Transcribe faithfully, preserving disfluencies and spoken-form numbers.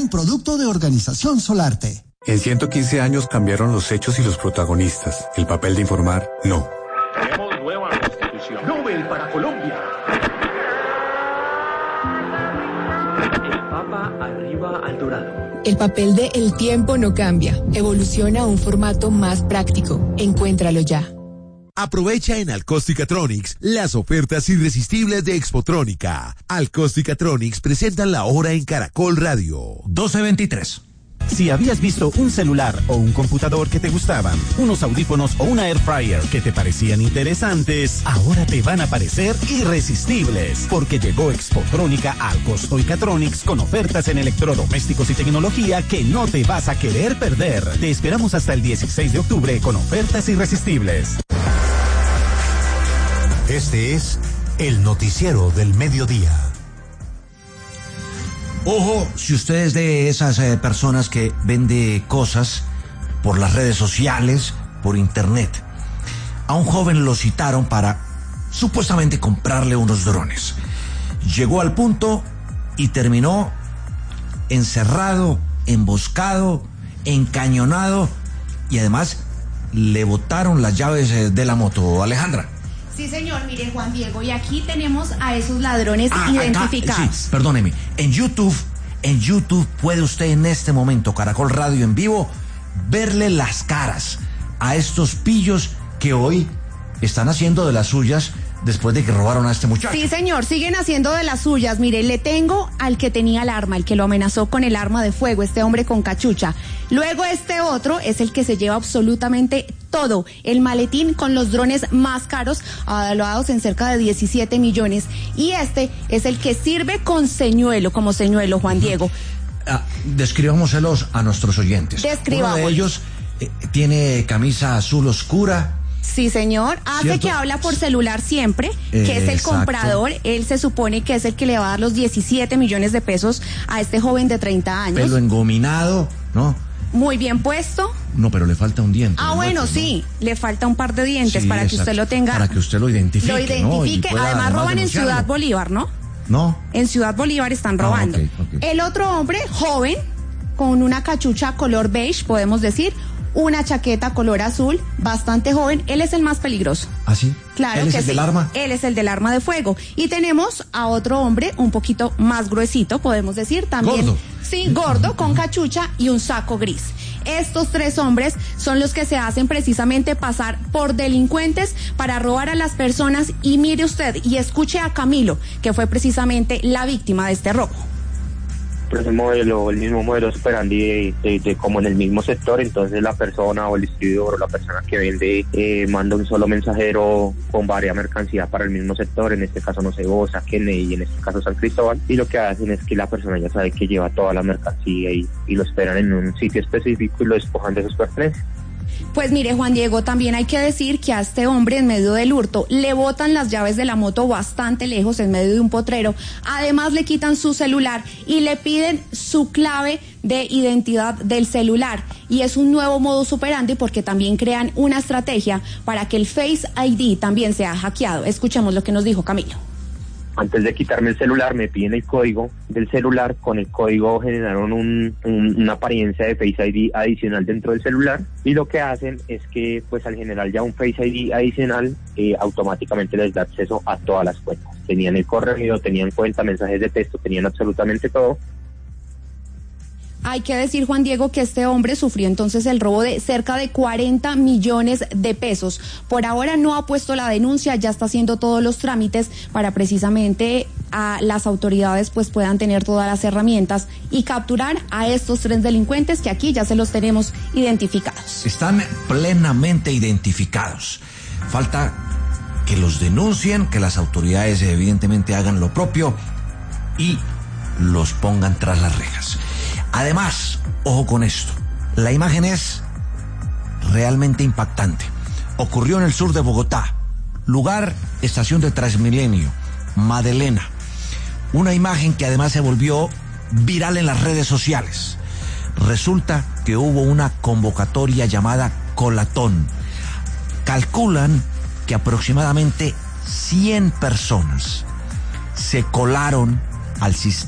un producto de Organización Solarte. En ciento quince años cambiaron los hechos y los protagonistas. El papel de informar, no. Tenemos nueva constitución. Nobel para Colombia. El Papa arriba al dorado. El papel de El Tiempo no cambia. Evoluciona a un formato más práctico. Encuéntralo ya. Aprovecha en Alcosticatronics las ofertas irresistibles de Expotrónica. Alcosticatronics presentan la hora en Caracol Radio. doce veintitrés. Si habías visto un celular o un computador que te gustaban, unos audífonos o una air fryer que te parecían interesantes, ahora te van a parecer irresistibles, porque llegó Expotrónica al Costoicatronics con ofertas en electrodomésticos y tecnología que no te vas a querer perder. Te esperamos hasta el dieciséis de octubre con ofertas irresistibles. Este es el noticiero del mediodía. Ojo, si usted es de esas eh, personas que vende cosas por las redes sociales, por internet. A un joven lo citaron para supuestamente comprarle unos drones. Llegó al punto y terminó encerrado, emboscado, encañonado y además le botaron las llaves eh, de la moto. Alejandra. Sí, señor, mire, Juan Diego, y aquí tenemos a esos ladrones ah, identificados. Acá, sí, perdóneme, en YouTube, en YouTube puede usted en este momento, Caracol Radio en vivo, verle las caras a estos pillos que hoy están haciendo de las suyas después de que robaron a este muchacho. Sí, señor, siguen haciendo de las suyas. Mire, le tengo al que tenía el arma, el que lo amenazó con el arma de fuego, este hombre con cachucha. Luego este otro es el que se lleva absolutamente todo, el maletín con los drones más caros, avaluados en cerca de diecisiete millones. Y este es el que sirve con señuelo, como señuelo, Juan Diego. Ah, describámoselos a nuestros oyentes. Describamos. Uno de ellos eh, tiene camisa azul oscura. Sí, señor. Hace ¿Cierto? Que habla por celular siempre, que Eh, es el exacto. comprador. Él se supone que es el que le va a dar los diecisiete millones de pesos a este joven de treinta años. Pelo engominado, ¿no? Muy bien puesto. No, pero le falta un diente. Ah, bueno, muerto, sí, ¿no? le falta un par de dientes Sí, para que exacto. usted lo tenga. Para que usted lo identifique, Lo identifique. ¿no? Además roban en Ciudad Bolívar, ¿no? No. En Ciudad Bolívar están robando. Ah, okay, okay. El otro hombre, joven, con una cachucha color beige, podemos decir, una chaqueta color azul, bastante joven, él es el más peligroso. ¿Ah, sí? Claro ¿Él es que el sí. del arma? Él es el del arma de fuego. Y tenemos a otro hombre un poquito más gruesito, podemos decir, también. Gordo. Sí, gordo, con cachucha y un saco gris. Estos tres hombres son los que se hacen precisamente pasar por delincuentes para robar a las personas. Y mire usted y escuche a Camilo, que fue precisamente la víctima de este robo. Pues el modelo, el mismo modelo operandi de, de, de como en el mismo sector, entonces la persona o el distribuidor o la persona que vende eh, manda un solo mensajero con varias mercancías para el mismo sector, en este caso no sé, Bosa, Kennedy y en este caso San Cristóbal, y lo que hacen es que la persona ya sabe que lleva toda la mercancía y, y lo esperan en un sitio específico y lo despojan de sus pertenencias. Pues mire, Juan Diego, también hay que decir que a este hombre en medio del hurto le botan las llaves de la moto bastante lejos, en medio de un potrero. Además le quitan su celular y le piden su clave de identidad del celular. Y es un nuevo modus operandi porque también crean una estrategia para que el Face I D también sea hackeado. Escuchemos lo que nos dijo Camilo. Antes de quitarme el celular, me piden el código del celular. Con el código generaron un, un, una apariencia de Face I D adicional dentro del celular. Y lo que hacen es que, pues al generar ya un Face I D adicional, eh, automáticamente les da acceso a todas las cuentas. Tenían el correo, tenían cuenta, mensajes de texto, tenían absolutamente todo. Hay que decir, Juan Diego, que este hombre sufrió entonces el robo de cerca de cuarenta millones de pesos. Por ahora no ha puesto la denuncia, ya está haciendo todos los trámites para precisamente a las autoridades pues puedan tener todas las herramientas y capturar a estos tres delincuentes que aquí ya se los tenemos identificados. Están plenamente identificados. Falta que los denuncien, que las autoridades evidentemente hagan lo propio y los pongan tras las rejas. Además, ojo con esto, la imagen es realmente impactante. Ocurrió en el sur de Bogotá, lugar, estación de Transmilenio, Madelena. Una imagen que además se volvió viral en las redes sociales. Resulta que hubo una convocatoria llamada Colatón. Calculan que aproximadamente cien personas se colaron al sistema